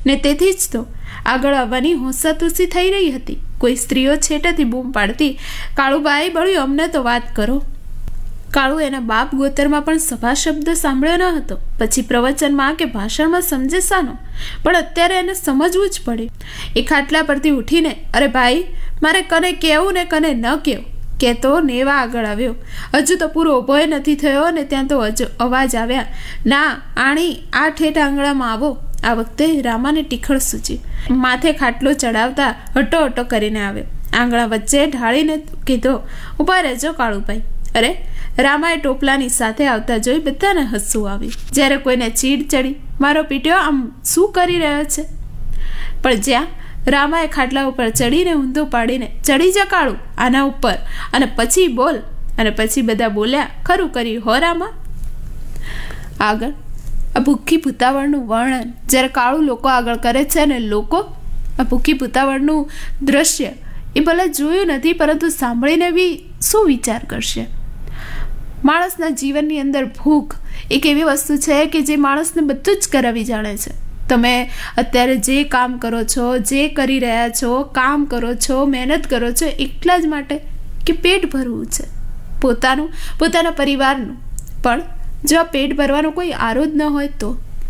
ને તેથી જ તો આગળ આવવાની હોંસાતુસી થઈ રહી હતી। કોઈ સ્ત્રીઓ છેટેથી બૂમ પાડતી, કાળુબાઈ બળ્યું, અમને તો વાત કરો। કાળુ એના બાપ ગોતરમાં પણ સભા શબ્દ સાંભળ્યો ન હતો, પછી પ્રવચનમાં કે ભાષણમાં સમજે શાનો, પણ અત્યારે એને સમજવું જ પડે। એ ખાટલા પરથી ઉઠીને, અરે ભાઈ, મારે કને કહેવું ને કને ન કહેવું કહેતો નેવા આગળ આવ્યો। હજુ તો પૂરો ઊભોય નથી થયો ને ત્યાં તો અવાજ આવ્યા, ના આણી, આ ઠેઠ આંગણામાં આવો। આ વખતે રામાને ટીખળ સૂચી, માથે ખાટલો ચડાવતા હટો હટો કરીને આવ્યો। આંગણા વચ્ચે ઢાળીને કીધો, ઊભા રહેજો કાળુભાઈ। અરે, રામાએ ટોપલાની સાથે આવતા જોઈ બધાને હસવું આવ્યું। જ્યારે કોઈને ચીડ ચડી, મારો પીટ્યો આમ શું કરી રહ્યો છે? પણ જ્યાં રામાએ ખાટલા ઉપર ચડીને ઊંધું પાડીને, ચડી જા કાળુ આના ઉપર, અને પછી બોલ, અને પછી બધા બોલ્યા, ખરું કર્યું હો રામા। આગળ આ ભૂખી ભૂતાવળનું વર્ણન જ્યારે કાળુ લોકો આગળ કરે છે, અને લોકો આ ભૂખી ભૂતાવળનું દ્રશ્ય એ ભલે જોયું નથી, પરંતુ સાંભળીને બી શું વિચાર કરશે? માણસના જીવનની અંદર ભૂખ એક એવી વસ્તુ છે કે જે માણસને બધું જ કરાવી જાણે છે। તમે અત્યારે જે કામ કરો છો, જે કરી રહ્યા છો, કામ કરો છો, મહેનત કરો છો, એટલા જ માટે કે પેટ ભરવું છે, પોતાના પરિવારનું। પણ જો આ પેટ ભરવાનો કોઈ આરો જ ન હોય તો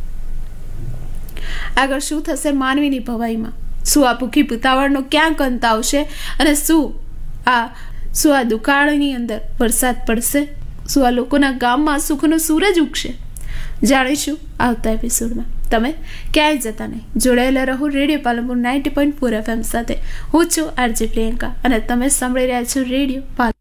આગળ શું થશે માનવીની ભવાઈમાં? શું આ ભૂખી ભૂતાવળનો ક્યાંક અંત આવશે? અને શું આ દુકાળની અંદર વરસાદ પડશે? શું આ લોકોના ગામમાં સુખનો સૂરજ ઉગશે? જાણીશું આવતા એપિસોડમાં। તમે ક્યાંય જતા નહીં, જોડાયેલા રહો રેડિયો પાલનપુર 90.4 FM સાથે। હું છું આરજે પ્રિયંકા અને તમે સાંભળી રહ્યા છો રેડિયો પાલનપુર।